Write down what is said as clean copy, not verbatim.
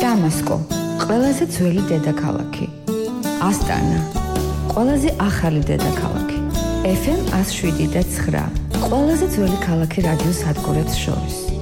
დამასკო, ყველაზე ძველი დედაქალაქი. ასტანა, ყველაზე ახალი დედაქალაქი. FM 107.9, ყველაზე ძველი ქალაქი რადიო სადგურებს შორის.